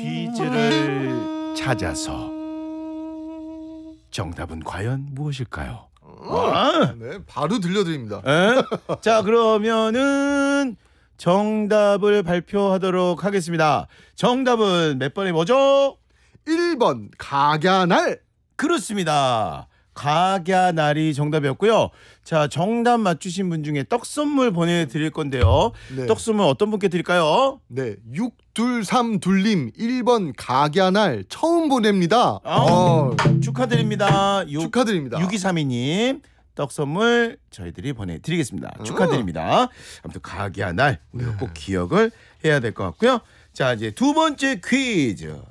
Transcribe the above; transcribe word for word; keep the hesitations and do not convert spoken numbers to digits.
퀴즈를 찾아서 정답은 과연 무엇일까요? 아, 네, 바로 들려드립니다. 에? 자, 그러면은 정답을 발표하도록 하겠습니다. 정답은 몇 번에 뭐죠? 일 번 각야날. 그렇습니다. 각야날이 정답이었고요. 자, 정답 맞추신 분 중에 떡 선물 보내드릴 건데요. 네. 떡 선물 어떤 분께 드릴까요? 네, 육둘삼둘님 일 번 각야날 처음 보냅니다. 아, 어, 축하드립니다. 육- 축하드립니다. 육이삼이님 떡 선물 저희들이 보내드리겠습니다. 음. 축하드립니다. 아무튼 각야날 우리가 꼭 기억을 해야 될 것 같고요. 자, 이제 두 번째 퀴즈